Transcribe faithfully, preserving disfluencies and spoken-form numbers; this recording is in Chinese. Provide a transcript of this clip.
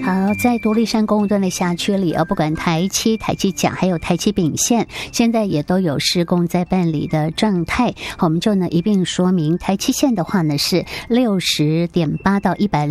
好，在独立山公路段的辖区里啊，不管台七、台七甲还有台七丙线，现在也都有施工在办理的状态。我们就呢一并说明，台七线的话呢是六十点八到一百